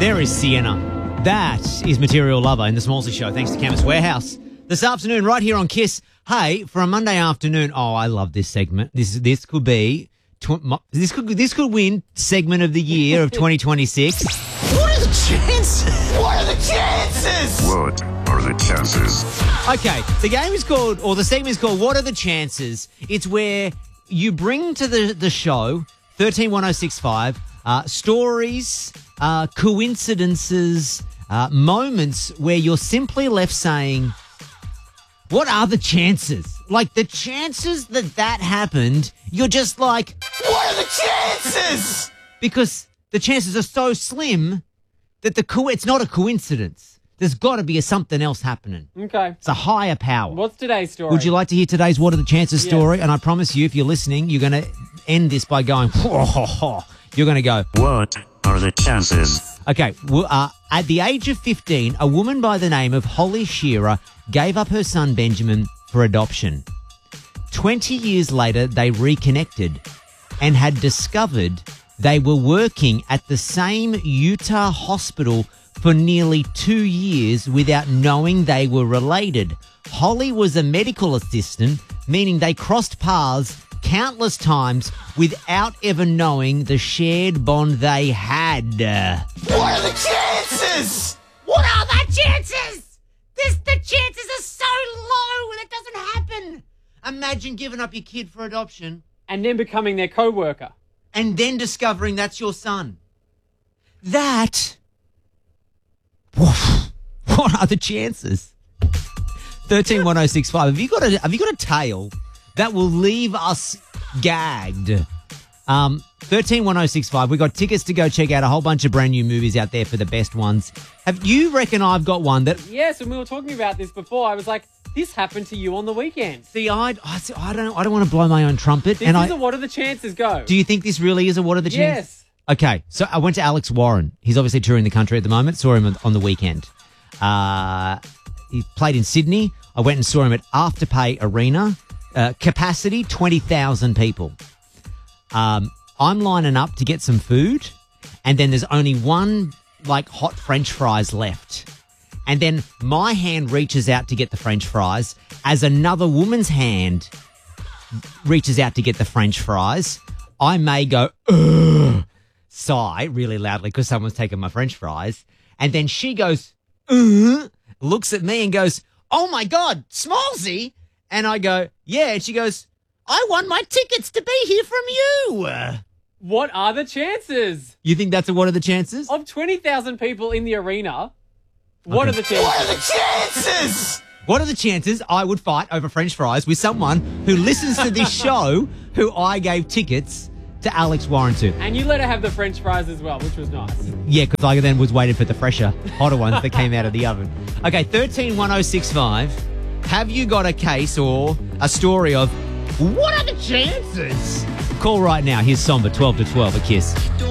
There is Sienna. That is Material Lover in the Smallsy Show, thanks to Chemist Warehouse. This afternoon, right here on Kiss. Hey, for a Monday afternoon, I love this segment. This could be this could win segment of the year of 2026. What are the chances? What are the chances? What are the chances? Okay, the game is called, or the segment is called, What Are the Chances? It's where you bring to the show 131065 stories, coincidences, moments where you're simply left saying, what are the chances? Like the chances that happened, you're just like, What are the chances? because the chances are so slim that it's not a coincidence. There's got to be something else happening. Okay. It's a higher power. What's today's story? Would you like to hear today's What Are the Chances story? And I promise you, if you're listening, you're going to end this by going, you're going to go, What are the chances? okay, well, at the age of 15, a woman by the name of Holly Shearer gave up her son Benjamin for adoption. 20 years later, they reconnected and had discovered they were working at the same Utah hospital for nearly 2 years without knowing they were related. Holly was a medical assistant, meaning they crossed paths countless times without ever knowing the shared bond they had. What are the chances? What are the chances? The chances are so low that doesn't happen. Imagine giving up your kid for adoption And then becoming their co-worker. and then discovering that's your son. That. What are the chances? 131065. Have you got a tale that will leave us gagged? 131065. We got tickets to go check out a whole bunch of brand new movies out there for the best ones. Have you reckon I've got one that? Yes, when we were talking about this before, I was like, this happened to you on the weekend. See, I don't want to blow my own trumpet. This is a what are the chances go? Do you think this really is a what are the chances? Yes. Okay, so I went to Alex Warren. He's obviously touring the country at the moment. Saw him on the weekend. He played in Sydney. I went and saw him at Afterpay Arena. Capacity, 20,000 people. I'm lining up to get some food, and then there's only one, hot French fries left. And then my hand reaches out to get the French fries as another woman's hand reaches out to get the French fries. I may go, ugh, sigh really loudly because someone's taken my French fries. And then she goes, looks at me and goes, oh my God, Smallsy. And I go, yeah. And she goes, I won my tickets to be here from you. What are the chances? You think that's a what are the chances? Of 20,000 people in the arena, what are the chances? What are the chances? What are the chances I would fight over French fries with someone who listens to this show who I gave tickets to Alex Warren to? And you let her have the French fries as well, which was nice. Yeah, because I then was waiting for the fresher, hotter ones that came out of the oven. Okay, 131065. Have you got a case or a story of what are the chances? Call right now. Here's Somber, 12 to 12, a Kiss.